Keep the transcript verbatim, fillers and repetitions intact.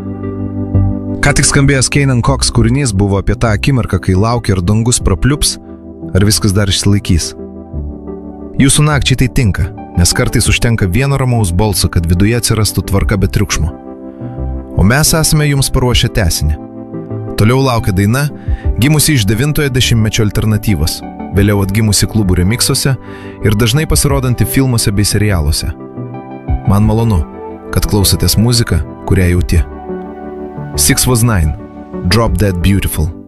Ką tik skambėjęs Kane and Cox kūrinys buvo apie tą akimirką, kai laukia ir dangus prapliups, ar viskas dar išsilaikys. Jūsų nakčiai tai tinka, nes kartais užtenka vieno ramaus balso, kad viduje atsirastų tvarka be triukšmo. O mes esame jums paruošę tęsinį. Toliau laukia daina, gimusi iš devintojo dešimtmečio alternatyvos, vėliau atgimusi klubų remiksuose ir dažnai pasirodanti filmuose bei serialuose. Man malonu, kad klausotės muziką, kurią jauti. Six was nine, Drop Dead Beautiful.